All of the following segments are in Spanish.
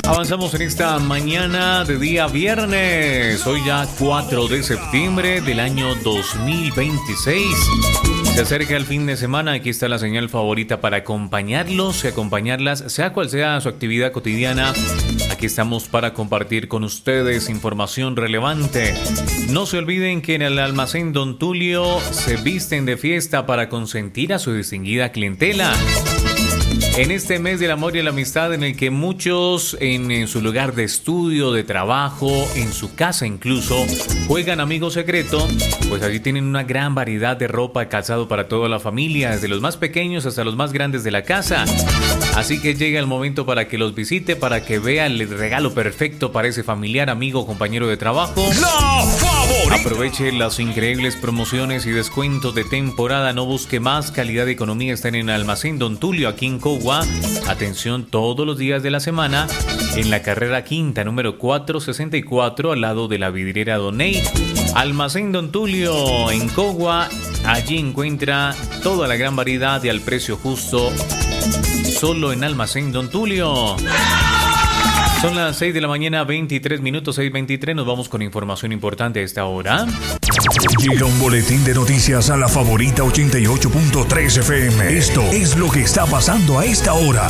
Avanzamos en esta mañana de día viernes. Hoy ya 4 de septiembre del año 2026. Se acerca el fin de semana. Aquí está la señal favorita para acompañarlos y acompañarlas, sea cual sea su actividad cotidiana. Aquí estamos para compartir con ustedes información relevante. No se olviden que en el almacén Don Tulio se visten de fiesta para consentir a su distinguida clientela. En este mes del amor y la amistad, en el que muchos en su lugar de estudio, de trabajo, en su casa incluso, juegan amigo secreto, pues allí tienen una gran variedad de ropa y calzado para toda la familia, desde los más pequeños hasta los más grandes de la casa. Así que llega el momento para que los visite, para que vea el regalo perfecto para ese familiar, amigo, compañero de trabajo. ¡La favorita! Aproveche las increíbles promociones y descuentos de temporada. No busque más, calidad y economía están en Almacén Don Tulio, aquí en Cogua. Atención todos los días de la semana en la carrera quinta, número 464, al lado de la vidriera Doney. Almacén Don Tulio en Cogua. Allí encuentra toda la gran variedad y al precio justo, solo en Almacén Don Tulio. Son las 6 de la mañana, 23 minutos, 6:23. Nos vamos con información importante a esta hora. Llega un boletín de noticias a la favorita 88.3 FM. Esto es lo que está pasando a esta hora.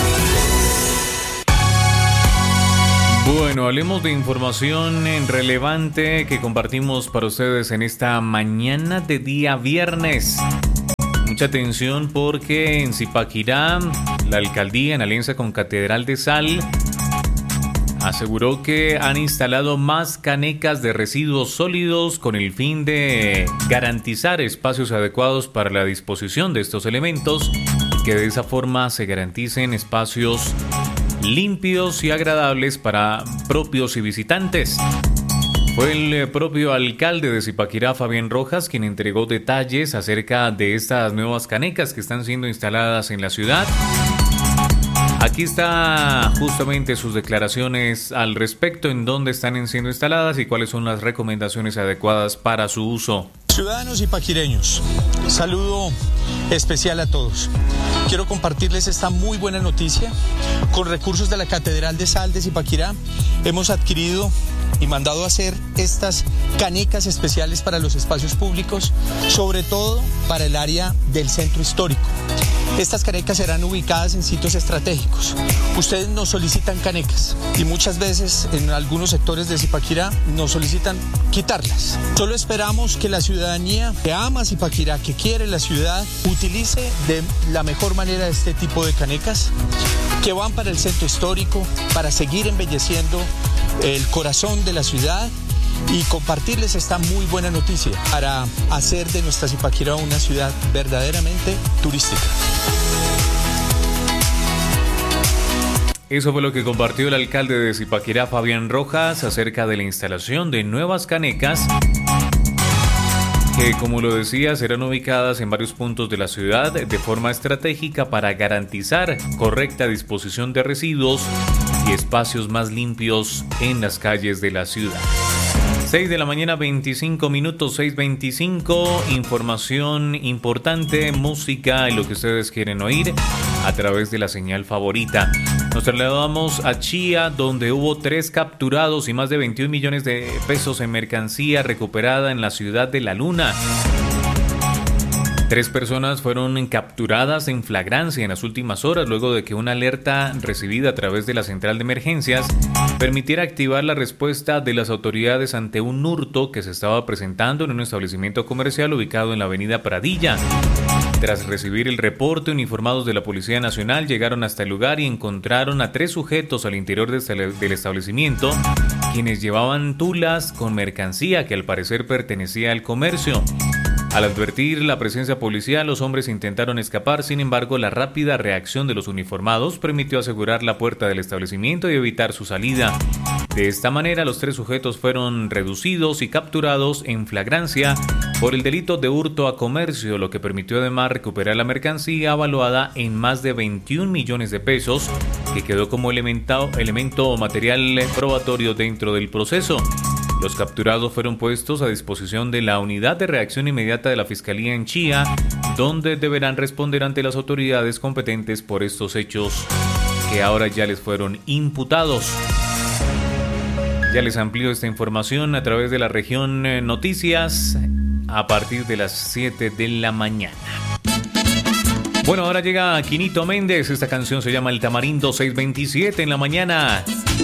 Bueno, hablemos de información relevante que compartimos para ustedes en esta mañana de día viernes. Mucha atención porque en Zipaquirá, la alcaldía, en alianza con Catedral de Sal, aseguró que han instalado más canecas de residuos sólidos con el fin de garantizar espacios adecuados para la disposición de estos elementos y que de esa forma se garanticen espacios limpios y agradables para propios y visitantes. Fue el propio alcalde de Zipaquirá, Fabián Rojas, quien entregó detalles acerca de estas nuevas canecas que están siendo instaladas en la ciudad. Aquí está justamente sus declaraciones al respecto, en dónde están siendo instaladas y cuáles son las recomendaciones adecuadas para su uso. Ciudadanos zipaquireños, saludo especial a todos. Quiero compartirles esta muy buena noticia. Con recursos de la Catedral de Sal de Zipaquirá hemos adquirido y mandado a hacer estas canecas especiales para los espacios públicos, sobre todo para el área del centro histórico. Estas canecas serán ubicadas en sitios estratégicos. Ustedes nos solicitan canecas y muchas veces en algunos sectores de Zipaquirá nos solicitan quitarlas. Solo esperamos que la ciudadanía que ama Zipaquirá, que quiere la ciudad, utilice de la mejor manera este tipo de canecas que van para el centro histórico, para seguir embelleciendo el corazón de la ciudad y compartirles esta muy buena noticia para hacer de nuestra Zipaquirá una ciudad verdaderamente turística. Eso fue lo que compartió el alcalde de Zipaquirá, Fabián Rojas, acerca de la instalación de nuevas canecas que, como lo decía, serán ubicadas en varios puntos de la ciudad de forma estratégica para garantizar correcta disposición de residuos y espacios más limpios en las calles de la ciudad. 6 de la mañana, 25 minutos, 6:25. Información importante, música y lo que ustedes quieren oír a través de la señal favorita. Nos trasladamos a Chía, donde hubo 3 capturados y más de 21 millones de pesos en mercancía recuperada en la ciudad de La Luna. 3 personas fueron capturadas en flagrancia en las últimas horas, luego de que una alerta recibida a través de la central de emergencias permitiera activar la respuesta de las autoridades ante un hurto que se estaba presentando en un establecimiento comercial ubicado en la avenida Pradilla. Tras recibir el reporte, uniformados de la Policía Nacional llegaron hasta el lugar y encontraron a 3 sujetos al interior del establecimiento, quienes llevaban tulas con mercancía que al parecer pertenecía al comercio. Al advertir la presencia policial, los hombres intentaron escapar. Sin embargo, la rápida reacción de los uniformados permitió asegurar la puerta del establecimiento y evitar su salida. De esta manera, los 3 sujetos fueron reducidos y capturados en flagrancia por el delito de hurto a comercio, lo que permitió además recuperar la mercancía valuada en más de 21 millones de pesos, que quedó como elemento material probatorio dentro del proceso. Los capturados fueron puestos a disposición de la Unidad de Reacción Inmediata de la Fiscalía en Chía, donde deberán responder ante las autoridades competentes por estos hechos que ahora ya les fueron imputados. Ya les amplío esta información a través de la región Noticias a partir de las 7 de la mañana. Bueno, ahora llega Quinito Méndez. Esta canción se llama El Tamarindo 627 en la mañana.